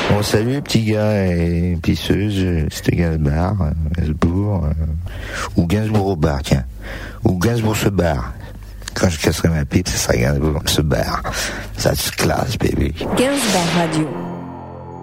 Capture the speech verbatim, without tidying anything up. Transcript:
Bon, salut, petit gars et pisseuse, c'était Gainsbourg, euh, Gainsbourg, euh, ou Gainsbourg au bar, tiens. Ou Gainsbourg se barre. Quand je casserai ma pipe, ce sera Gainsbourg se barre. Ça se classe, bébé. Gainsbourg Radio.